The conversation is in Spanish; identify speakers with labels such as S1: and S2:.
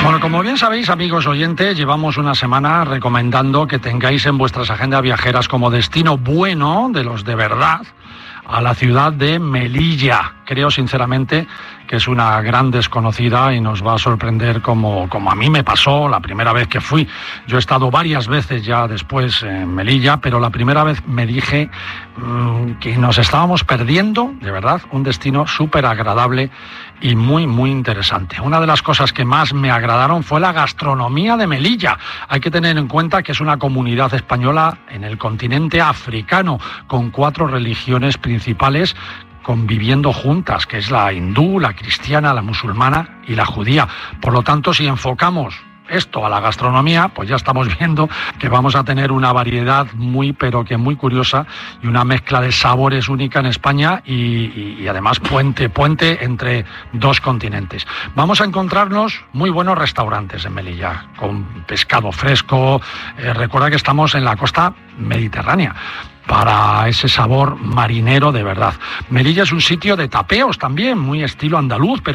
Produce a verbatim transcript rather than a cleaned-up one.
S1: Bueno, como bien sabéis, amigos oyentes, llevamos una semana recomendando que tengáis en vuestras agendas viajeras como destino bueno, de los de verdad, a la ciudad de Melilla. Creo sinceramente que es una gran desconocida y nos va a sorprender como, como a mí me pasó la primera vez que fui. Yo he estado varias veces ya después en Melilla, pero la primera vez me dije mmm, que nos estábamos perdiendo, de verdad, un destino súper agradable y muy, muy interesante. Una de las cosas que más me agradaron fue la gastronomía de Melilla. Hay que tener en cuenta que es una comunidad española en el continente africano, con cuatro religiones principales conviviendo juntas, que es la hindú, la cristiana, la musulmana y la judía. Por lo tanto, si enfocamos esto a la gastronomía, pues ya estamos viendo que vamos a tener una variedad muy, pero que muy curiosa y una mezcla de sabores única en España y, y, y además puente, puente entre dos continentes. Vamos a encontrarnos muy buenos restaurantes en Melilla, con pescado fresco. Eh, recuerda que estamos en la costa mediterránea, para ese sabor marinero de verdad. Melilla es un sitio de tapeos también, muy estilo andaluz, pero